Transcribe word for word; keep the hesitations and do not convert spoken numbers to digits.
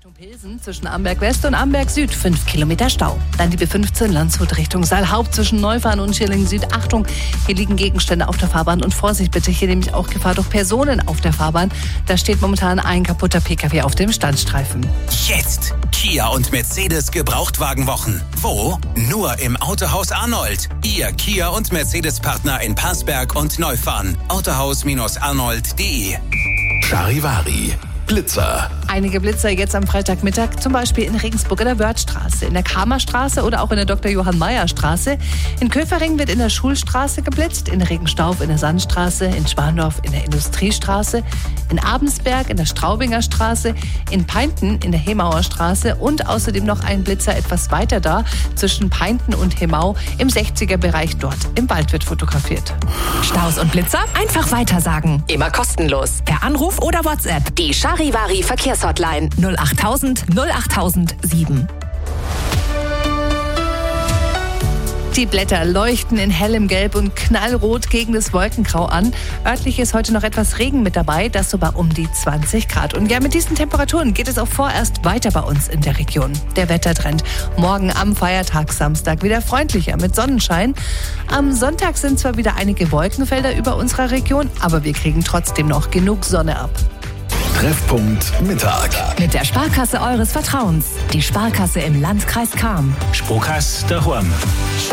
Richtung Pilsen zwischen Amberg West und Amberg Süd fünf Kilometer Stau. Dann die B fünfzehn Landshut Richtung Saalhaupt zwischen Neufahren und Schilling Süd. Achtung, hier liegen Gegenstände auf der Fahrbahn und Vorsicht bitte, hier nämlich auch Gefahr durch Personen auf der Fahrbahn. Da steht momentan ein kaputter Pkw auf dem Standstreifen. Jetzt Kia und Mercedes Gebrauchtwagenwochen. Wo? Nur im Autohaus Arnold. Ihr Kia und Mercedes-Partner in Passberg und Neufahren. autohaus Arnold punkt de. Charivari. Blitzer. Einige Blitzer jetzt am Freitagmittag, zum Beispiel in Regensburg in der Wörthstraße, in der Kramerstraße oder auch in der Doktor Johann Mayer Straße. In Köfering wird in der Schulstraße geblitzt, in Regenstauf in der Sandstraße, in Schwandorf in der Industriestraße, in Abensberg in der Straubinger Straße, in Peinten in der Hemauer Straße und außerdem noch ein Blitzer etwas weiter da, zwischen Peinten und Hemau im sechziger-Bereich dort. Im Wald wird fotografiert. Staus und Blitzer? Einfach weitersagen. Immer kostenlos. Per Anruf oder WhatsApp. Die Charivari Verkehrshotline null achttausend null achttausend sieben. Die Blätter leuchten in hellem Gelb und knallrot gegen das Wolkengrau an. Örtlich ist heute noch etwas Regen mit dabei, das so bei um die zwanzig Grad. Und ja, mit diesen Temperaturen geht es auch vorerst weiter bei uns in der Region. Der Wettertrend. Morgen am Feiertag Samstag wieder freundlicher mit Sonnenschein. Am Sonntag sind zwar wieder einige Wolkenfelder über unserer Region, aber wir kriegen trotzdem noch genug Sonne ab. Treffpunkt Mittag. Mit der Sparkasse eures Vertrauens. Die Sparkasse im Landkreis Cham. Sparkasse daheim.